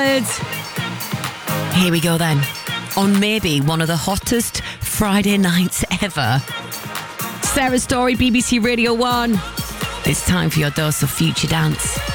ballads. Here we go then. On maybe one of the hottest Friday nights ever. Sarah Story, BBC Radio 1. It's time for your dose of future dance.